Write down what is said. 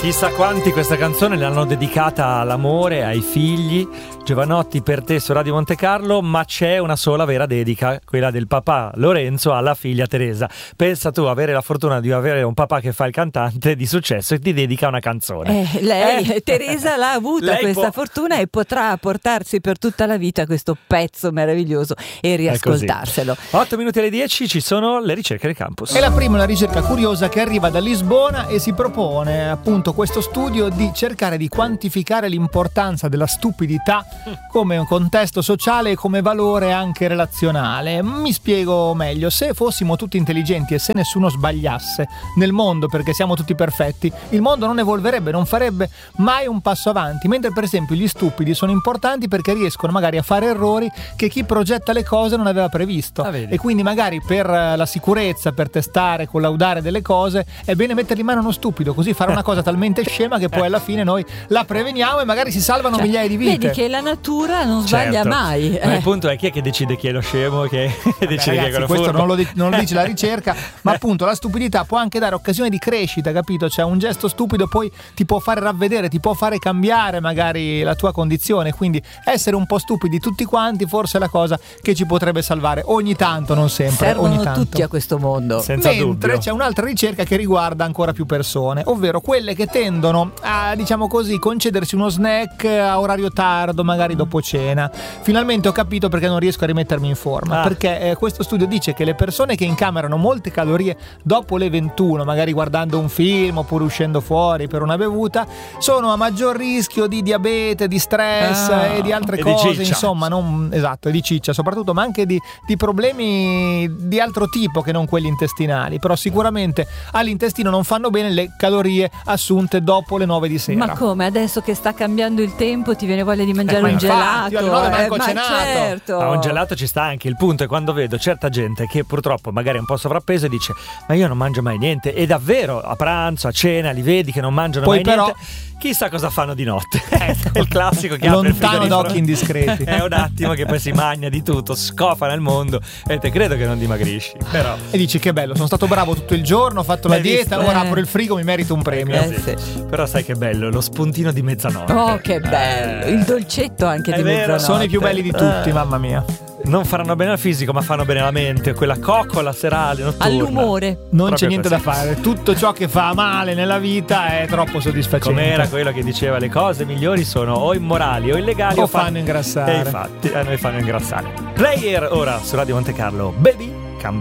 Chissà quanti questa canzone l'hanno dedicata all'amore, ai figli. Giovanotti, per te su Radio Monte Carlo, ma c'è una sola vera dedica, quella del papà Lorenzo alla figlia Teresa. Pensa tu, avere la fortuna di avere un papà che fa il cantante di successo e ti dedica una canzone. Teresa l'ha avuta questa fortuna e potrà portarsi per tutta la vita questo pezzo meraviglioso e riascoltarselo. 8 minuti alle 10 ci sono le ricerche del campus. E la prima è una ricerca curiosa che arriva da Lisbona e si propone appunto questo studio di cercare di quantificare l'importanza della stupidità come un contesto sociale e come valore anche relazionale. Mi spiego meglio: se fossimo tutti intelligenti e se nessuno sbagliasse nel mondo perché siamo tutti perfetti, il mondo non evolverebbe, non farebbe mai un passo avanti, mentre per esempio gli stupidi sono importanti perché riescono magari a fare errori che chi progetta le cose non aveva previsto, e quindi magari per la sicurezza, per testare, collaudare delle cose, è bene mettergli in mano uno stupido, così fare una cosa talmente scema che poi alla fine noi la preveniamo e magari si salvano migliaia di vite. Vedi che la natura non sbaglia mai. Ma il punto è chi è che decide chi è lo scemo, che decide chi è quello questo furbo? non lo dice la ricerca, ma appunto la stupidità può anche dare occasione di crescita, capito? Cioè un gesto stupido poi ti può fare ravvedere, ti può fare cambiare magari la tua condizione, quindi essere un po' stupidi tutti quanti forse è la cosa che ci potrebbe salvare ogni tanto, non sempre. Servono ogni tanto. tutti a questo mondo. Senza Mentre dubbio. c'è un'altra ricerca che riguarda ancora più persone, ovvero quelle che tendono a, diciamo così, concedersi uno snack a orario tardo, magari dopo cena. Finalmente ho capito perché non riesco a rimettermi in forma, perché questo studio dice che le persone che incamerano molte calorie dopo le 21, magari guardando un film oppure uscendo fuori per una bevuta, sono a maggior rischio di diabete, di stress e di altre cose, insomma, non esatto, e di ciccia soprattutto, ma anche di problemi di altro tipo che non quelli intestinali. Però sicuramente all'intestino non fanno bene le calorie assunte dopo le 9 di sera. Ma come, adesso che sta cambiando il tempo ti viene voglia di mangiare un gelato? Io alle 9 manco ma cenato. certo. A un gelato ci sta anche. Il punto è quando vedo certa gente che purtroppo magari è un po' sovrappeso e dice: ma io non mangio mai niente, e davvero a pranzo, a cena li vedi che non mangiano Poi mai però niente, chissà cosa fanno di notte. È il classico che apre il lontano frigorifero. da occhi indiscreti. È un attimo che poi si magna di tutto, scofana il mondo e te credo che non dimagrisci, però. E dici: che bello, sono stato bravo tutto il giorno, ho fatto la dieta, ora apro il frigo, mi merito un premio. Sì. Però sai che bello, lo spuntino di mezzanotte. Oh, che bello, il dolcetto anche È di vero, mezzanotte. Sono i più belli di tutti, mamma mia. Non faranno bene al fisico, ma fanno bene alla mente. Quella coccola serale, notturna. All'umore. Non Proprio c'è niente così. da fare. Tutto ciò che fa male nella vita è troppo soddisfacente. Com'era quello che diceva: le cose migliori sono o immorali o illegali o fanno ingrassare. E infatti a noi fanno ingrassare. Player ora su Radio Monte Carlo, baby.